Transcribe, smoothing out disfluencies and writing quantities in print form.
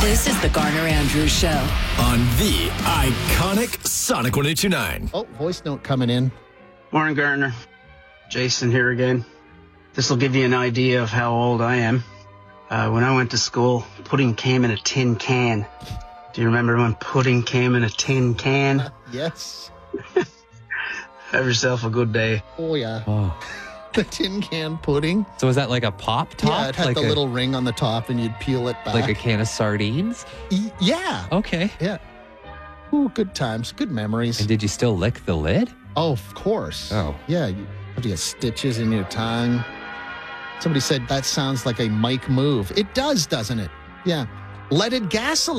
This is the Garner Andrews Show on the iconic Sonic 102.9. Oh, voice note coming in. Morning, Garner. Jason here again. This will give you an idea of how old I am. When I went to school, pudding came in a tin can. Do you remember when pudding came in a tin can? Yes. Have yourself a good day. Oh, yeah. Oh. The tin can pudding. So was that like a pop top? Yeah, it had like the little ring on the top and you'd peel it back. Like a can of sardines? Yeah. Okay. Yeah. Ooh, good times. Good memories. And did you still lick the lid? Oh, of course. Oh. Yeah, you have to get stitches in your tongue. Somebody said that sounds like a Mike move. It does, doesn't it? Yeah. Leaded gasoline.